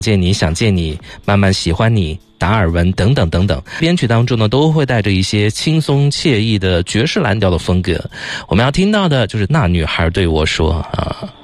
见你想见你，慢慢喜欢你，达尔文等等等等，编曲当中呢都会带着一些轻松惬意的爵士蓝调的风格。我们要听到的就是那女孩对我说啊。